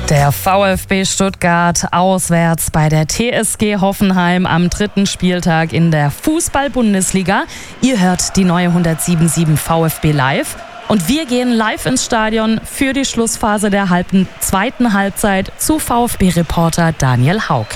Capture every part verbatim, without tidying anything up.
Der VfB Stuttgart auswärts bei der T S G Hoffenheim am dritten Spieltag in der Fußball-Bundesliga. Ihr hört die neue hundertsieben Komma sieben VfB Live. Und wir gehen live ins Stadion für die Schlussphase der halben, zweiten Halbzeit zu VfB-Reporter Daniel Haug.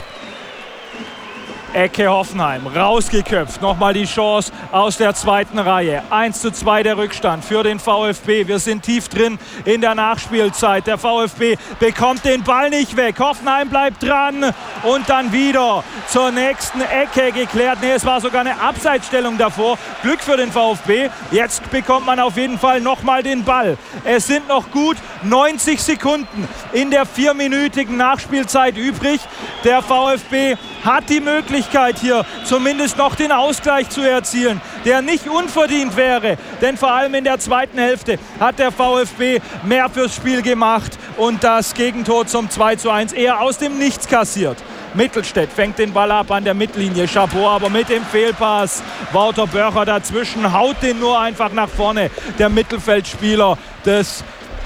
Ecke Hoffenheim, rausgeköpft, nochmal die Chance aus der zweiten Reihe. eins zu zwei der Rückstand für den VfB. Wir sind tief drin in der Nachspielzeit. Der VfB bekommt den Ball nicht weg. Hoffenheim bleibt dran und dann wieder zur nächsten Ecke geklärt. Nee, es war sogar eine Abseitsstellung davor. Glück für den VfB. Jetzt bekommt man auf jeden Fall nochmal den Ball. Es sind noch gut neunzig Sekunden in der vierminütigen Nachspielzeit übrig. Der VfB hat die Möglichkeit hier zumindest noch den Ausgleich zu erzielen, der nicht unverdient wäre, denn vor allem in der zweiten Hälfte hat der VfB mehr fürs Spiel gemacht und das Gegentor zum zwei zu eins eher aus dem Nichts kassiert. Mittelstädt fängt den Ball ab an der Mittellinie, Chapeau, aber mit dem Fehlpass. Wouter Börcher dazwischen, haut den nur einfach nach vorne. Der Mittelfeldspieler des,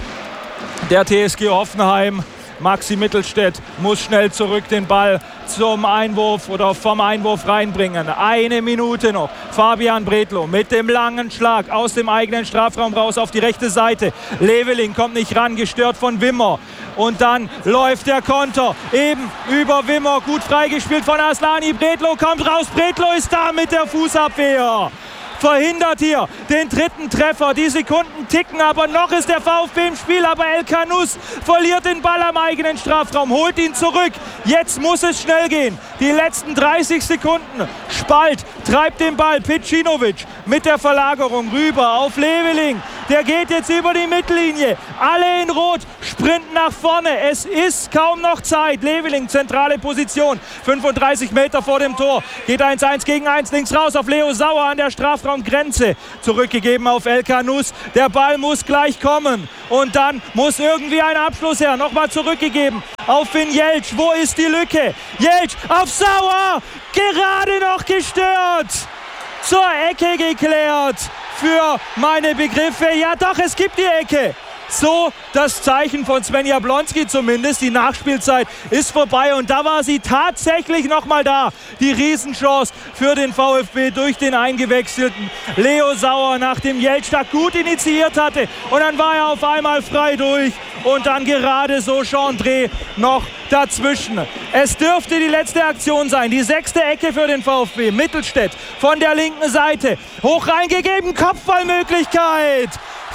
der T S G Hoffenheim, Maxi Mittelstädt, muss schnell zurück den Ball zum Einwurf oder vom Einwurf reinbringen. Eine Minute noch. Fabian Bredlow mit dem langen Schlag aus dem eigenen Strafraum raus auf die rechte Seite. Leveling kommt nicht ran, gestört von Wimmer. Und dann läuft der Konter eben über Wimmer. Gut freigespielt von Aslani. Bredlow kommt raus. Bredlow ist da mit der Fußabwehr. Verhindert hier den dritten Treffer. Die Sekunden ticken, aber noch ist der VfB im Spiel. Aber El Khanous verliert den Ball am eigenen Strafraum, holt ihn zurück. Jetzt muss es schnell gehen. Die letzten dreißig Sekunden. Spalt treibt den Ball. Picinovic mit der Verlagerung rüber auf Leveling. Der geht jetzt über die Mittellinie. Alle in Rot sprinten nach vorne. Es ist kaum noch Zeit. Leveling, zentrale Position. fünfunddreißig Meter vor dem Tor. Geht eins eins gegen eins links raus auf Leo Sauer an der Strafraumgrenze. Zurückgegeben auf El Khanous. Der Ball muss gleich kommen. Und dann muss irgendwie ein Abschluss her. Nochmal zurückgegeben auf Finn Jeltsch. Wo ist die Lücke? Jeltsch auf Sauer. Gerade noch gestört. Zur Ecke geklärt. Für meine Begriffe, ja doch, es gibt die Ecke. So das Zeichen von Sven Jablonski zumindest. Die Nachspielzeit ist vorbei und da war sie tatsächlich nochmal da. Die Riesenchance für den VfB durch den eingewechselten Leo Sauer, nachdem Jeltsch da gut initiiert hatte. Und dann war er auf einmal frei durch und dann gerade so Chandré noch dazwischen. Es dürfte die letzte Aktion sein. Die sechste Ecke für den VfB. Mittelstädt von der linken Seite. Hoch reingegeben, Kopfballmöglichkeit.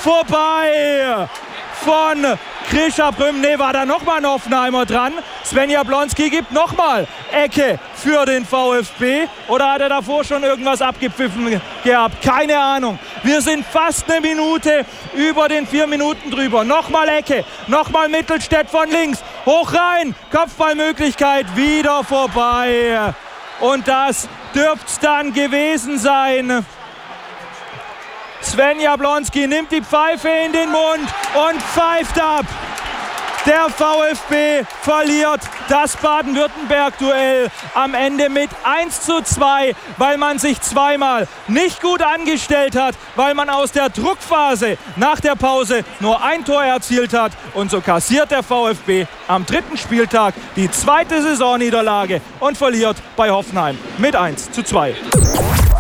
Vorbei von Krisha Prüm. Ne, war da nochmal ein Hoffenheimer dran. Sven Jablonski gibt nochmal Ecke für den VfB. Oder hat er davor schon irgendwas abgepfiffen gehabt? Keine Ahnung. Wir sind fast eine Minute über den vier Minuten drüber. Nochmal Ecke, nochmal Mittelstädt von links. Hoch rein, Kopfballmöglichkeit, wieder vorbei. Und das dürfte es dann gewesen sein. Sven Jablonski nimmt die Pfeife in den Mund und pfeift ab. Der VfB verliert das Baden-Württemberg-Duell am Ende mit eins zu zwei, weil man sich zweimal nicht gut angestellt hat, weil man aus der Druckphase nach der Pause nur ein Tor erzielt hat. Und so kassiert der VfB am dritten Spieltag die zweite Saisonniederlage und verliert bei Hoffenheim mit eins zu zwei.